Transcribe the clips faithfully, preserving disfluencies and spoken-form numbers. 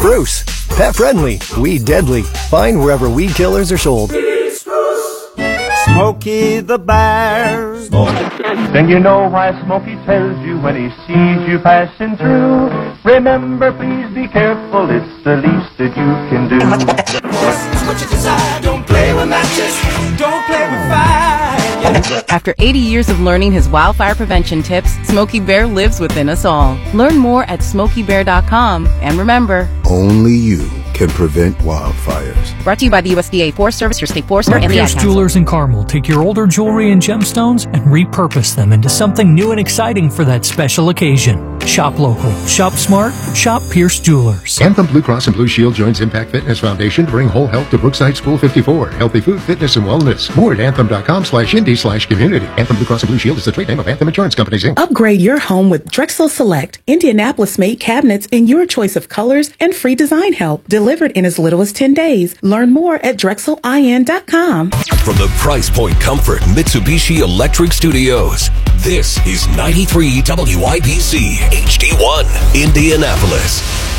Spruce. Pet friendly, weed deadly. Find wherever weed killers are sold. Smokey the Bear. Then you know why Smokey tells you when he sees you passing through. Remember, please be careful, it's the least that you can do. It's what you desire, don't play with matches, don't play with fire. After eighty years of learning his wildfire prevention tips, Smokey Bear lives within us all. Learn more at smokey bear dot com. And remember, only you can prevent wildfires. Brought to you by the U S D A Forest Service, your state forester, and the Ad Pierce Jewelers in Carmel take your older jewelry and gemstones and repurpose them into something new and exciting for that special occasion. Shop local, shop smart, shop Pierce Jewelers. Anthem Blue Cross and Blue Shield joins Impact Fitness Foundation to bring whole health to Brookside School fifty-four. Healthy food, fitness, and wellness. More at anthem.com slash indie slash community. Anthem Blue Cross and Blue Shield is the trade name of Anthem Insurance Companies, Incorporated. Upgrade your home with Drexel Select, Indianapolis-made cabinets in your choice of colors and free design help. Delivered in as little as ten days. Learn more at drexel I N dot com. From the Price Point Comfort Mitsubishi Electric Studios, this is ninety-three W I B C H D one, Indianapolis.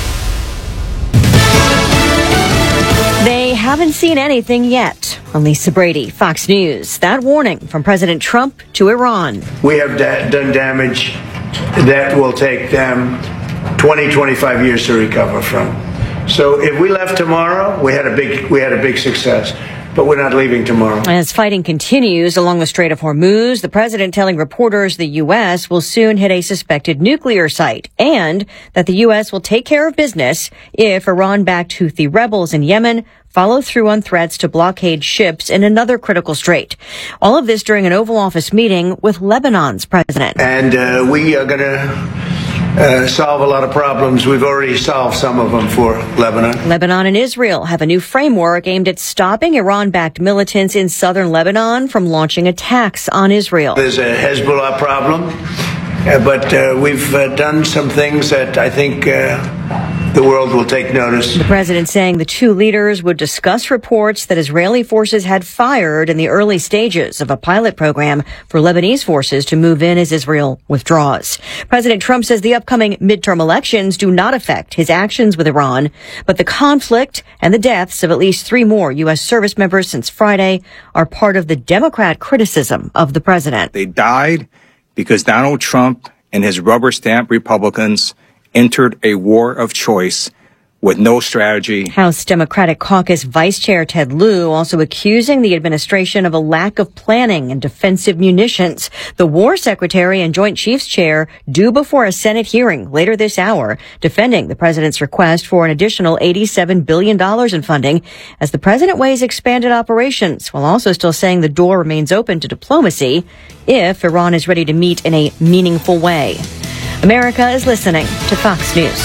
They haven't seen anything yet. I'm Lisa Brady, Fox News. That warning from President Trump to Iran. We have da- done damage that will take them twenty, twenty-five years to recover from. So if we left tomorrow, we had a big we had a big success. But we're not leaving tomorrow. As fighting continues along the Strait of Hormuz, the president telling reporters the U S will soon hit a suspected nuclear site and that the U S will take care of business if Iran-backed Houthi rebels in Yemen follow through on threats to blockade ships in another critical strait. All of this during an Oval Office meeting with Lebanon's president. And uh, we are going to Uh, solve a lot of problems. We've already solved some of them for Lebanon. Lebanon and Israel have a new framework aimed at stopping Iran-backed militants in southern Lebanon from launching attacks on Israel. There's a Hezbollah problem, uh, but uh, we've uh, done some things that I think uh, the world will take notice. The president saying the two leaders would discuss reports that Israeli forces had fired in the early stages of a pilot program for Lebanese forces to move in as Israel withdraws. President Trump says the upcoming midterm elections do not affect his actions with Iran, but the conflict and the deaths of at least three more U S service members since Friday are part of the Democrat criticism of the president. They died because Donald Trump and his rubber stamp Republicans entered a war of choice with no strategy. House Democratic Caucus Vice Chair Ted Lieu also accusing the administration of a lack of planning and defensive munitions. The War Secretary and Joint Chiefs Chair due before a Senate hearing later this hour, defending the president's request for an additional eighty-seven billion dollars in funding as the president weighs expanded operations, while also still saying the door remains open to diplomacy if Iran is ready to meet in a meaningful way. America is listening to Fox News.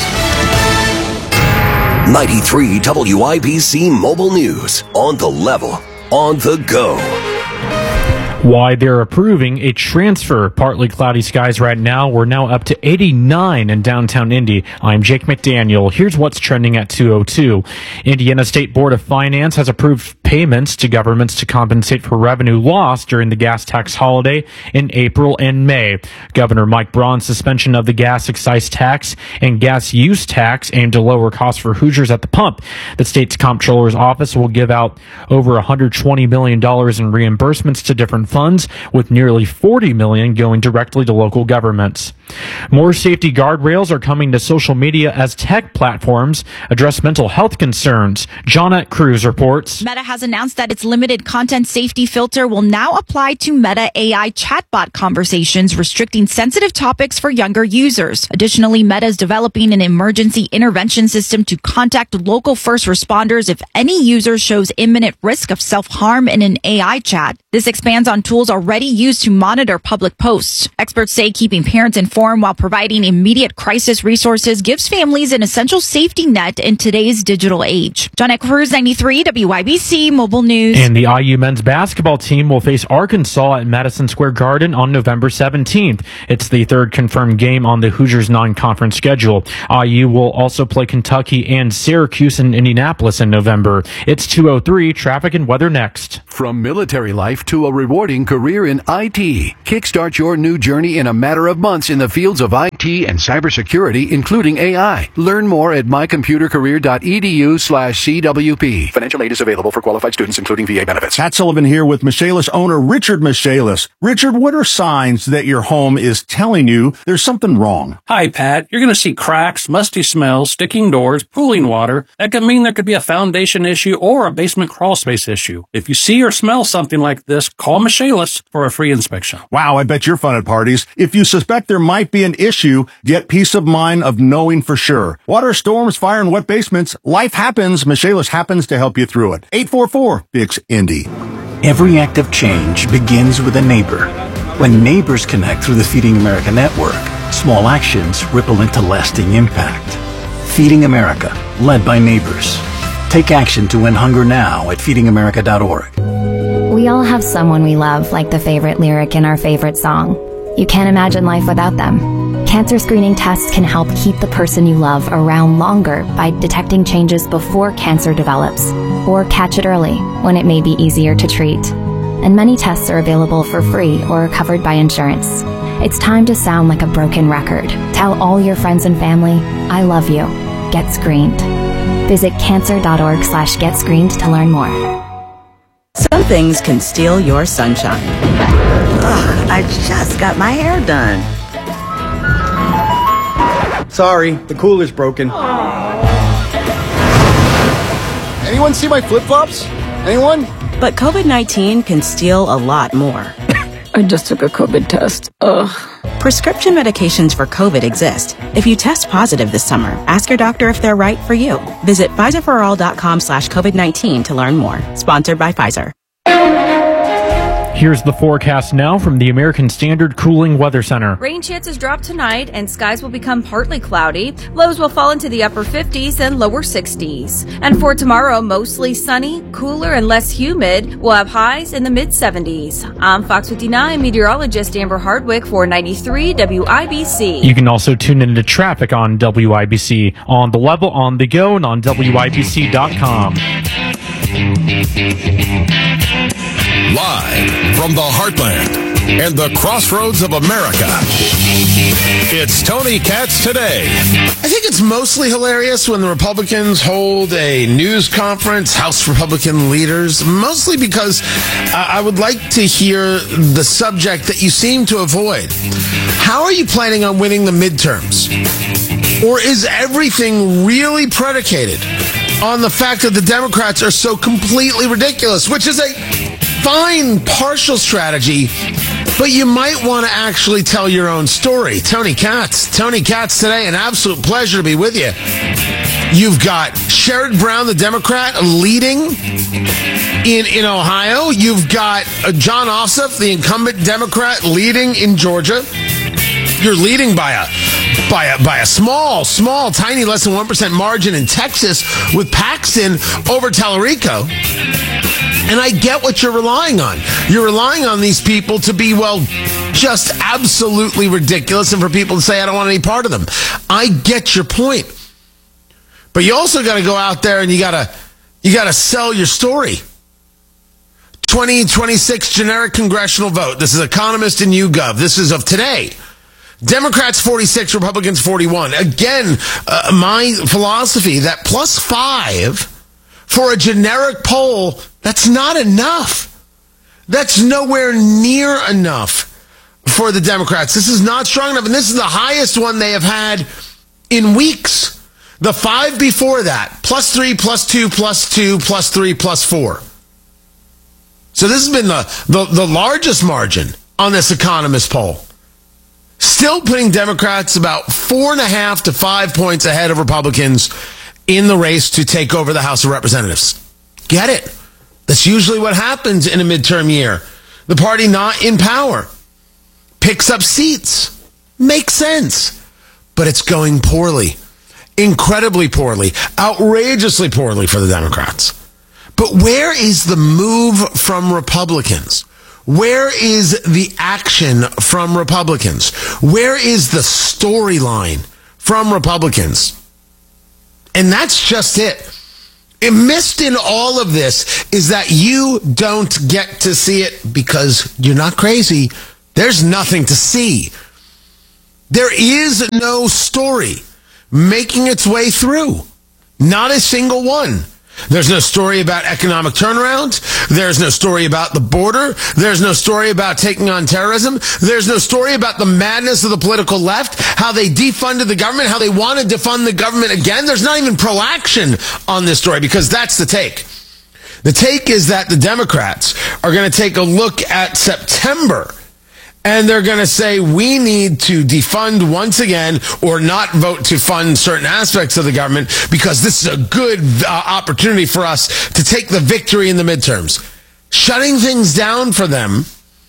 ninety-three W I B C Mobile News. On the level. On the go. Why they're approving a transfer. Partly cloudy skies right now. We're now up to eighty-nine in downtown Indy. I'm Jake McDaniel. Here's what's trending at two oh two. Indiana State Board of Finance has approved payments to governments to compensate for revenue lost during the gas tax holiday in April and May. Governor Mike Braun's suspension of the gas excise tax and gas use tax aimed to lower costs for Hoosiers at the pump. The state's comptroller's office will give out over one hundred twenty million dollars in reimbursements to different funds, with nearly forty million dollars going directly to local governments. More safety guardrails are coming to social media as tech platforms address mental health concerns. Jonette Cruz reports. Meta has announced that its limited content safety filter will now apply to Meta A I chatbot conversations, restricting sensitive topics for younger users. Additionally, Meta is developing an emergency intervention system to contact local first responders if any user shows imminent risk of self-harm in an A I chat. This expands on tools already used to monitor public posts. Experts say keeping parents informed while providing immediate crisis resources gives families an essential safety net in today's digital age. Jonette Cruz, ninety-three W I B C. Mobile News. And the I U men's basketball team will face Arkansas at Madison Square Garden on November seventeenth. It's the third confirmed game on the Hoosiers non-conference schedule. I U will also play Kentucky and Syracuse in Indianapolis in November. It's two oh three, traffic and weather next. From military life to a rewarding career in I T, kickstart your new journey in a matter of months in the fields of I T and cybersecurity, including A I. Learn more at mycomputercareer.edu slash CWP. Financial aid is available for qualified students, including V A benefits. Pat Sullivan here with Michaelis owner Richard Michaelis. Richard, what are signs that your home is telling you there's something wrong? Hi, Pat. You're going to see cracks, musty smells, sticking doors, pooling water. That could mean there could be a foundation issue or a basement crawl space issue. If you see or smell something like this, call Michaelis for a free inspection. Wow, I bet you're fun at parties. If you suspect there might be an issue, get peace of mind of knowing for sure. Water, storms, fire, and wet basements, life happens. Michaelis happens to help you through it. eight four four, B I X, Indy. Every act of change begins with a neighbor. When neighbors connect through the Feeding America network, small actions ripple into lasting impact. Feeding America, led by neighbors. Take action to end hunger now at feeding america dot org. We all have someone we love, like the favorite lyric in our favorite song. You can't imagine life without them. Cancer screening tests can help keep the person you love around longer by detecting changes before cancer develops, or catch it early when it may be easier to treat. And many tests are available for free or covered by insurance. It's time to sound like a broken record. Tell all your friends and family, I love you. Get screened. Visit cancer.org slash get screened to learn more. Some things can steal your sunshine. Ugh, I just got my hair done. Sorry, the cooler's broken. Anyone see my flip-flops? Anyone? But COVID nineteen can steal a lot more. I just took a COVID test. Ugh. Prescription medications for COVID exist. If you test positive this summer, ask your doctor if they're right for you. Visit Pfizer for all dot com slash COVID nineteen to learn more. Sponsored by Pfizer. Here's the forecast now from the American Standard Cooling Weather Center. Rain chances drop tonight and skies will become partly cloudy. Lows will fall into the upper fifties and lower sixties. And for tomorrow, mostly sunny, cooler and less humid. We'll have highs in the mid seventies. I'm Fox fifty-nine meteorologist Amber Hardwick for ninety-three W I B C. You can also tune into traffic on W I B C, on the level, on the go, and on W I B C dot com. Live from the heartland and the crossroads of America, it's Tony Katz Today. I think it's mostly hilarious when the Republicans hold a news conference, House Republican leaders, mostly because uh, I would like to hear the subject that you seem to avoid. How are you planning on winning the midterms? Or is everything really predicated on the fact that the Democrats are so completely ridiculous, which is a fine partial strategy, but you might want to actually tell your own story. Tony Katz, Tony Katz Today, an absolute pleasure to be with you. You've got Sherrod Brown, the Democrat, leading in, in Ohio. You've got uh, John Ossoff, the incumbent Democrat, leading in Georgia. You're leading by a by a by a small, small, tiny, less than one percent margin in Texas with Paxton over Tallarico. And I get what you're relying on. You're relying on these people to be, well, just absolutely ridiculous and for people to say, I don't want any part of them. I get your point. But you also got to go out there and you got to you got to sell your story. twenty twenty-six generic congressional vote. This is Economist and YouGov. This is of today. Democrats forty-six, Republicans forty-one. Again, uh, my philosophy that plus five for a generic poll, that's not enough. That's nowhere near enough for the Democrats. This is not strong enough, and this is the highest one they have had in weeks. The five before that, plus three, plus two, plus two, plus three, plus four. So this has been the, the, the largest margin on this Economist poll. Still putting Democrats about four and a half to five points ahead of Republicans in the race to take over the House of Representatives. Get it? That's usually what happens in a midterm year. The party not in power picks up seats. Makes sense. But it's going poorly. Incredibly poorly. Outrageously poorly for the Democrats. But where is the move from Republicans? Where is the action from Republicans? Where is the storyline from Republicans? And that's just it. And missed in all of this is that you don't get to see it because you're not crazy. There's nothing to see. There is no story making its way through. Not a single one. There's no story about economic turnaround. There's no story about the border. There's no story about taking on terrorism. There's no story about the madness of the political left, how they defunded the government, how they want to defund the government again. There's not even pro-action on this story because that's the take. The take is that the Democrats are going to take a look at September and they're going to say, we need to defund once again or not vote to fund certain aspects of the government because this is a good uh, opportunity for us to take the victory in the midterms. Shutting things down for them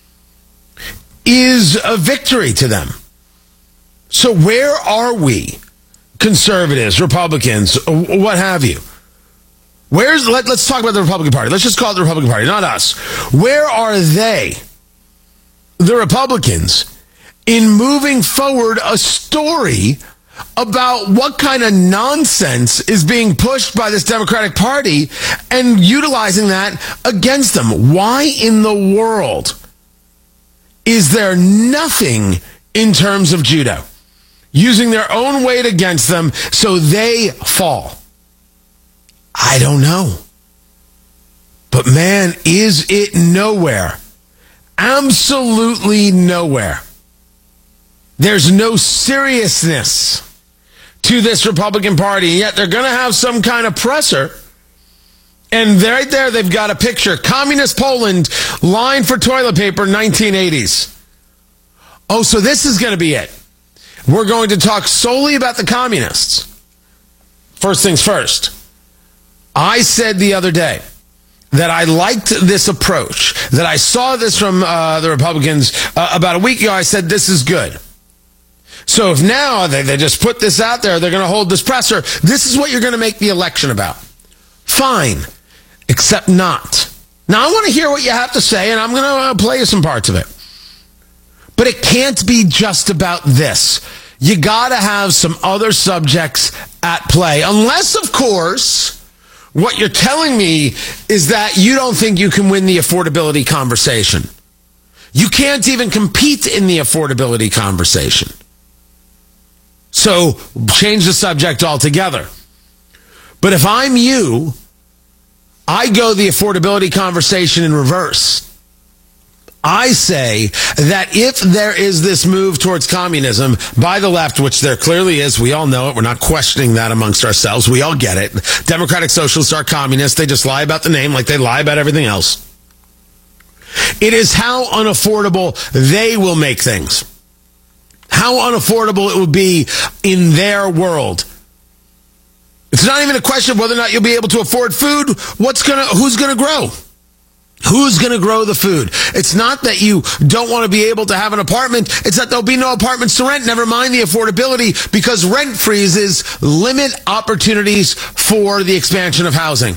is a victory to them. So where are we, conservatives, Republicans, what have you? Where's let, let's talk about the Republican Party. Let's just call it the Republican Party, not us. Where are they, the Republicans, in moving forward a story about what kind of nonsense is being pushed by this Democratic Party and utilizing that against them? Why in the world is there nothing in terms of judo? Using their own weight against them so they fall. I don't know. But man, is it nowhere. Absolutely nowhere. There's no seriousness to this Republican Party, yet they're going to have some kind of presser. And right there, they've got a picture. Communist Poland, line for toilet paper, nineteen eighties. Oh, so this is going to be it. We're going to talk solely about the communists. First things first. I said the other day that I liked this approach, that I saw this from uh, the Republicans uh, about a week ago. I said, this is good. So if now they, they just put this out there, they're going to hold this presser, this is what you're going to make the election about. Fine, except not. Now I want to hear what you have to say, and I'm going to uh, play you some parts of it. But it can't be just about this. You got to have some other subjects at play. Unless, of course, what you're telling me is that you don't think you can win the affordability conversation. You can't even compete in the affordability conversation. So change the subject altogether. But if I'm you, I go the affordability conversation in reverse. I say that if there is this move towards communism by the left, which there clearly is, we all know it, we're not questioning that amongst ourselves, we all get it. Democratic Socialists are communists, they just lie about the name like they lie about everything else. It is how unaffordable they will make things. How unaffordable it will be in their world. It's not even a question of whether or not you'll be able to afford food. What's gonna, who's gonna grow? Who's going to grow the food? It's not that you don't want to be able to have an apartment. It's that there'll be no apartments to rent. Never mind the affordability, because rent freezes limit opportunities for the expansion of housing.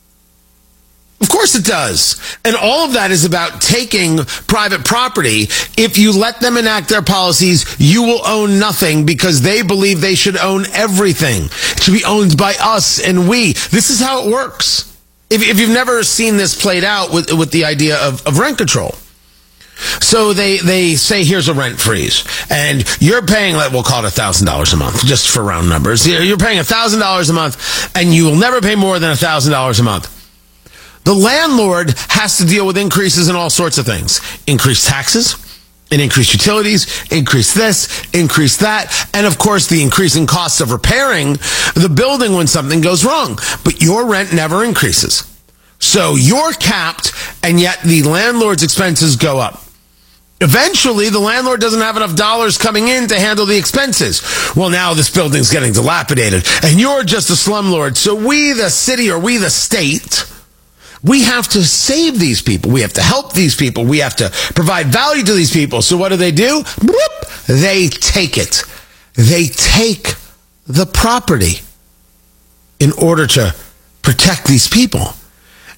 Of course it does. And all of that is about taking private property. If you let them enact their policies, you will own nothing because they believe they should own everything. It should be owned by us and we. This is how it works. If, if you've never seen this played out with, with the idea of, of rent control. So they, they say, here's a rent freeze. And you're paying, we'll call it one thousand dollars a month, just for round numbers. You're paying one thousand dollars a month, and you will never pay more than one thousand dollars a month. The landlord has to deal with increases in all sorts of things. Increased taxes, and increased utilities, increase this, increase that, and of course the increasing costs of repairing the building when something goes wrong. But your rent never increases. So you're capped, and yet the landlord's expenses go up. Eventually, the landlord doesn't have enough dollars coming in to handle the expenses. Well, now this building's getting dilapidated, and you're just a slumlord. So we, the city, or we, the state, we have to save these people. We have to help these people. We have to provide value to these people. So what do they do? Bloop, they take it. They take the property in order to protect these people.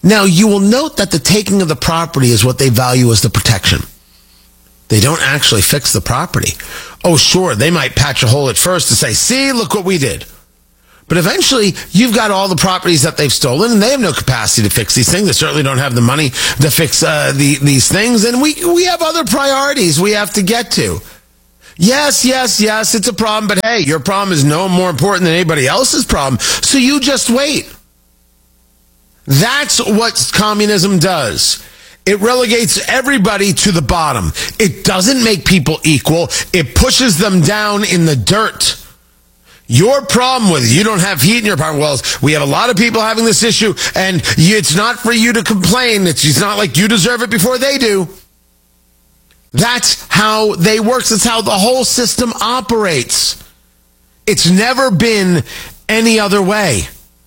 Now, you will note that the taking of the property is what they value as the protection. They don't actually fix the property. Oh, sure, they might patch a hole at first to say, see, look what we did. But eventually, you've got all the properties that they've stolen, and they have no capacity to fix these things. They certainly don't have the money to fix uh, the, these things. And we, we have other priorities we have to get to. Yes, yes, yes, it's a problem. But hey, your problem is no more important than anybody else's problem. So you just wait. That's what communism does. It relegates everybody to the bottom. It doesn't make people equal. It pushes them down in the dirt. Your problem with you don't have heat in your apartment, well, we have a lot of people having this issue, and you, it's not for you to complain. It's, it's not like you deserve it before they do. That's how they work. That's how the whole system operates. It's never been any other way.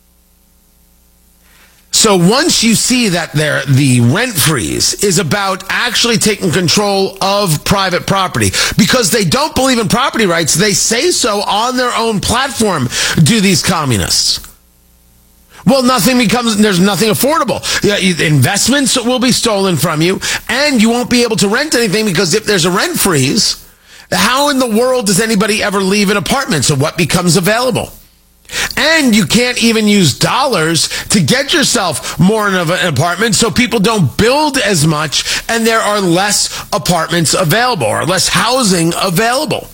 So once you see that there, the rent freeze is about actually taking control of private property, because they don't believe in property rights, they say so on their own platform, do these communists. Well, nothing becomes, there's nothing affordable. Investments will be stolen from you, and you won't be able to rent anything, because if there's a rent freeze, how in the world does anybody ever leave an apartment? So what becomes available? And you can't even use dollars to get yourself more of an apartment, so people don't build as much, and there are less apartments available, or less housing available.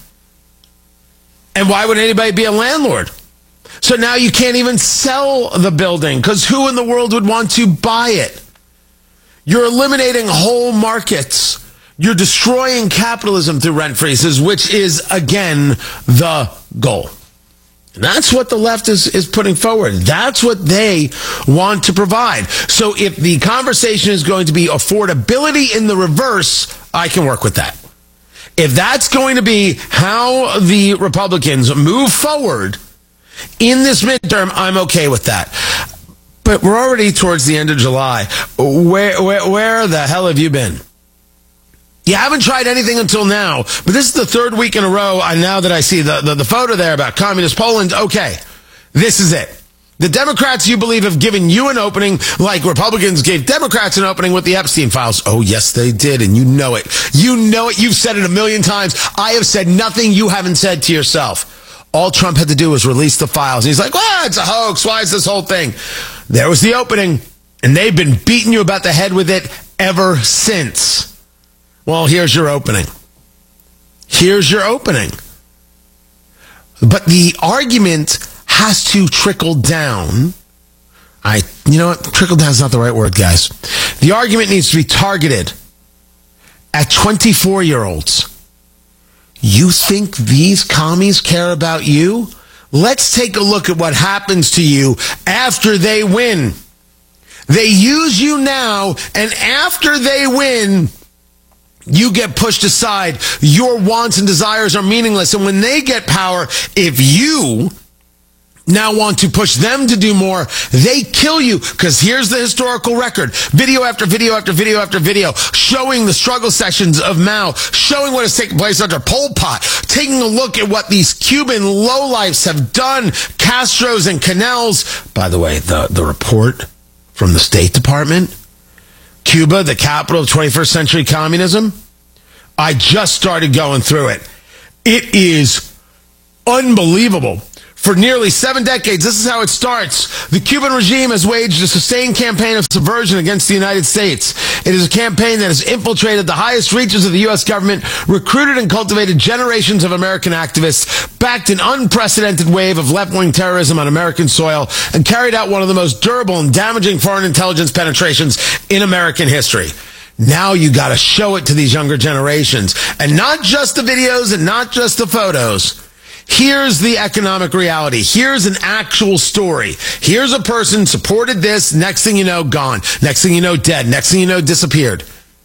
And why would anybody be a landlord? So now you can't even sell the building, because who in the world would want to buy it? You're eliminating whole markets. You're destroying capitalism through rent freezes, which is, again, the goal. And that's what the left is, is putting forward. That's what they want to provide. So if the conversation is going to be affordability in the reverse, I can work with that. If that's going to be how the Republicans move forward in this midterm, I'm okay with that. But we're already towards the end of July. Where, where, where the hell have you been? You haven't tried anything until now, but this is the third week in a row. And now that I see the, the, the photo there about communist Poland, okay, this is it. The Democrats, you believe, have given you an opening like Republicans gave Democrats an opening with the Epstein files. Oh, yes, they did, and you know it. You know it. You've said it a million times. I have said nothing you haven't said to yourself. All Trump had to do was release the files. And he's like, well, it's a hoax. Why is this whole thing? There was the opening, and they've been beating you about the head with it ever since. Well, here's your opening. Here's your opening. But the argument has to trickle down. I, you know what? Trickle down is not the right word, guys. The argument needs to be targeted at twenty-four-year-olds. You think these commies care about you? Let's take a look at what happens to you after they win. They use you now, and after they win, you get pushed aside. Your wants and desires are meaningless. And when they get power, if you now want to push them to do more, they kill you. Because here's the historical record. Video after video after video after video showing the struggle sessions of Mao, showing what has taken place under Pol Pot, taking a look at what these Cuban lowlifes have done, Castros and Canels. By the way, the, the report from the State Department, Cuba, the capital of twenty-first century communism, I just started going through it. It is unbelievable. For nearly seven decades, this is how it starts. The Cuban regime has waged a sustained campaign of subversion against the United States. It is a campaign that has infiltrated the highest reaches of the U S government, recruited and cultivated generations of American activists, backed an unprecedented wave of left-wing terrorism on American soil, and carried out one of the most durable and damaging foreign intelligence penetrations in American history. Now you got to show it to these younger generations. And not just the videos and not just the photos. Here's the economic reality. Here's an actual story. Here's a person supported this. Next thing you know, gone. Next thing you know, dead. Next thing you know, disappeared.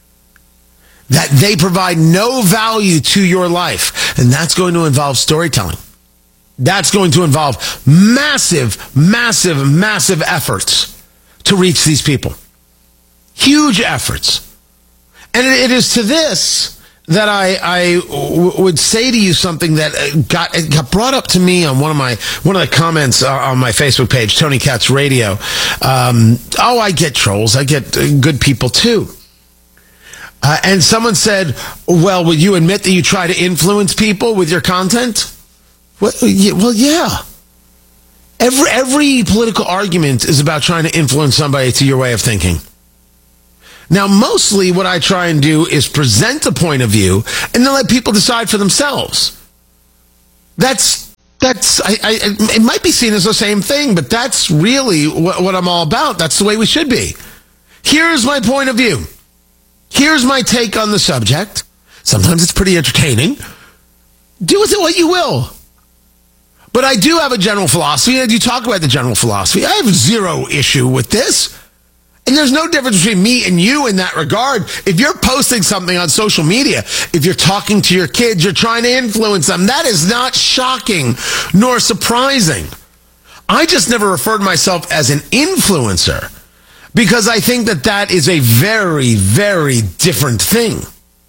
That they provide no value to your life. And that's going to involve storytelling. That's going to involve massive, massive, massive efforts to reach these people. Huge efforts. And it is to this that I, I w- would say to you something that got it got brought up to me on one of my one of the comments on my Facebook page, Tony Katz Radio. Um, oh, I get trolls. I get uh, good people too. Uh, and someone said, "Well, would you admit that you try to influence people with your content?" Well, yeah. Well, yeah. Every every political argument is about trying to influence somebody to your way of thinking. Now, mostly what I try and do is present a point of view and then let people decide for themselves. That's, that's, I, I, it might be seen as the same thing, but that's really what, what I'm all about. That's the way we should be. Here's my point of view. Here's my take on the subject. Sometimes it's pretty entertaining. Do with it what you will. But I do have a general philosophy, and you talk about the general philosophy. I have zero issue with this. And there's no difference between me and you in that regard. If you're posting something on social media, if you're talking to your kids, you're trying to influence them, that is not shocking nor surprising. I just never referred to myself as an influencer because I think that that is a very, very different thing.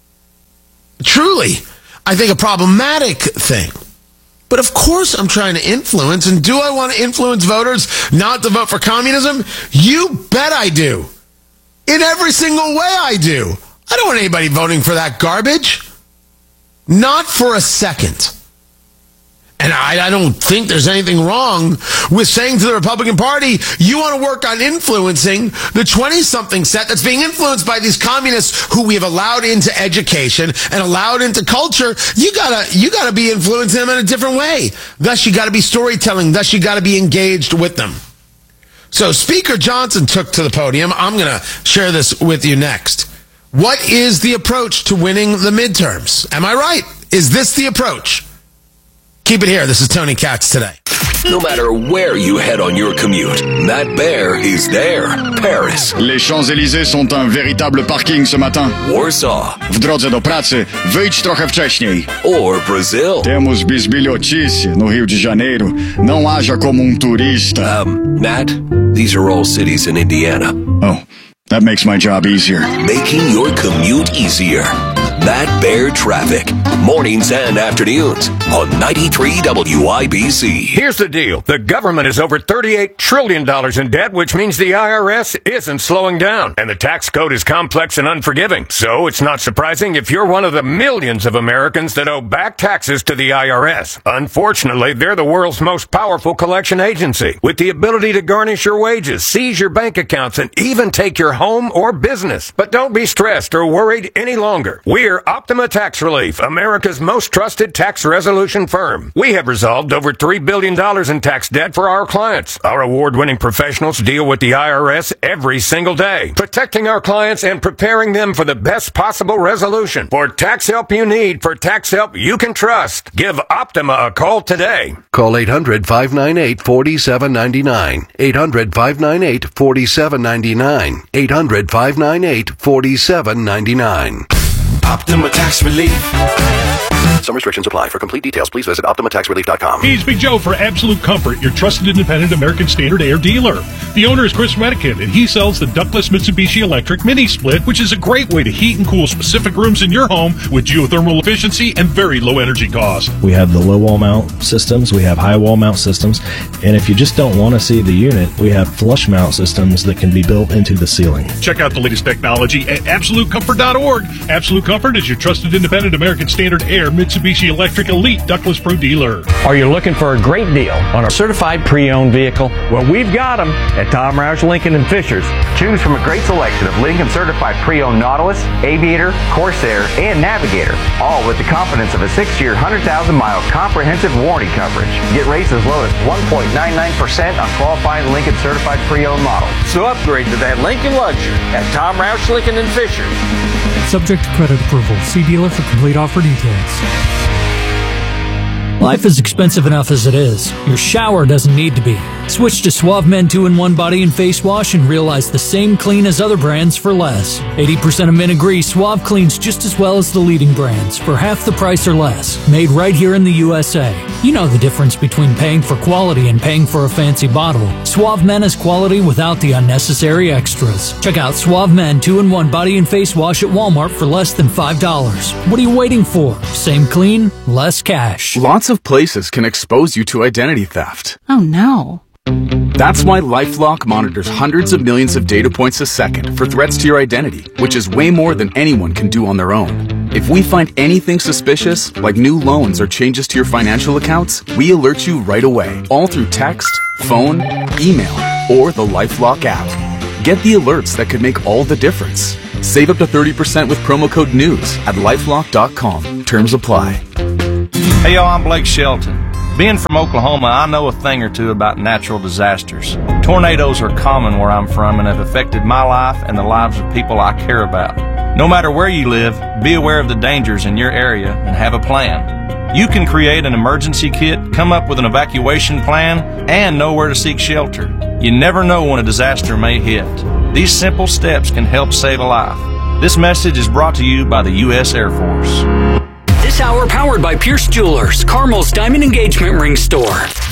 Truly, I think a problematic thing. But of course I'm trying to influence, and do I want to influence voters not to vote for communism? You bet I do. In every single way I do. I don't want anybody voting for that garbage. Not for a second. And I, I don't think there's anything wrong with saying to the Republican Party, you want to work on influencing the twenty-something set that's being influenced by these communists who we have allowed into education and allowed into culture. You gotta, you gotta be influencing them in a different way. Thus, you gotta be storytelling. Thus, you gotta be engaged with them. So Speaker Johnson took to the podium. I'm gonna share this with you next. What is the approach to winning the midterms? Am I right? Is this the approach? Keep it here. This is Tony Katz Today. No matter where you head on your commute, Matt Bear is there. Paris. Les Champs-Élysées sont un véritable parking ce matin. Warsaw. W drodze do pracy, wyjdź trochę wcześniej. Or Brazil. Temos bisbilhotice no Rio de Janeiro. Não haja como um turista. Um, Matt, these are all cities in Indiana. Oh, that makes my job easier. Making your commute easier. Matt Bear Traffic. Mornings and afternoons on ninety-three W I B C. Here's the deal. The government is over thirty-eight trillion dollars in debt, which means the I R S isn't slowing down. And the tax code is complex and unforgiving. So it's not surprising if you're one of the millions of Americans that owe back taxes to the I R S. Unfortunately, they're the world's most powerful collection agency, with the ability to garnish your wages, seize your bank accounts, and even take your home or business. But don't be stressed or worried any longer. We're Optima Tax Relief, America's most trusted tax resolution firm. We have resolved over three billion dollars in tax debt for our clients. Our award-winning professionals deal with the I R S every single day, protecting our clients and preparing them for the best possible resolution. For tax help you need, for tax help you can trust, give Optima a call today. Call eight hundred, five nine eight, four seven nine nine. eight hundred, five nine eight, four seven nine nine. eight hundred, five nine eight, four seven nine nine. Optima Tax Relief. Some restrictions apply. For complete details, please visit Optima Tax Relief dot com. Hey, it's Big Joe for Absolute Comfort, your trusted independent American Standard Air dealer. The owner is Chris Redican, and he sells the ductless Mitsubishi Electric Mini Split, which is a great way to heat and cool specific rooms in your home with geothermal efficiency and very low energy cost. We have the low wall mount systems, we have high wall mount systems, and if you just don't want to see the unit, we have flush mount systems that can be built into the ceiling. Check out the latest technology at absolute comfort dot org. Absolute Comfort is your trusted independent American Standard Air Mitsubishi Electric Elite Ductless Pro dealer. Are you looking for a great deal on a certified pre-owned vehicle? Well, we've got them at Tom Roush Lincoln and Fishers. Choose from a great selection of Lincoln certified pre-owned Nautilus, Aviator, Corsair, and Navigator, all with the confidence of a six-year, one hundred thousand mile comprehensive warranty coverage. Get rates as low as one point nine nine percent on qualifying Lincoln certified pre-owned models. So upgrade to that Lincoln luxury at Tom Roush Lincoln and Fishers. Subject to credit approval. See dealer for complete offer details. Life is expensive enough as it is. Your shower doesn't need to be. Switch to Suave Men two in one Body and Face Wash and realize the same clean as other brands for less. eighty percent of men agree Suave cleans just as well as the leading brands for half the price or less. Made right here in the U S A. You know the difference between paying for quality and paying for a fancy bottle. Suave Men is quality without the unnecessary extras. Check out Suave Men two in one Body and Face Wash at Walmart for less than five dollars. What are you waiting for? Same clean, less cash. Lots of places can expose you to identity theft. Oh no. That's why LifeLock monitors hundreds of millions of data points a second for threats to your identity, which is way more than anyone can do on their own. If we find anything suspicious, like new loans or changes to your financial accounts, we alert you right away, all through text, phone, email, or the LifeLock app. Get the alerts that could make all the difference. Save up to thirty percent with promo code NEWS at lifelock dot com. Terms apply. Hey y'all, I'm Blake Shelton. Being from Oklahoma, I know a thing or two about natural disasters. Tornadoes are common where I'm from and have affected my life and the lives of people I care about. No matter where you live, be aware of the dangers in your area and have a plan. You can create an emergency kit, come up with an evacuation plan, and know where to seek shelter. You never know when a disaster may hit. These simple steps can help save a life. This message is brought to you by the U S Air Force. This hour powered by Pierce Jewelers, Carmel's Diamond Engagement Ring Store.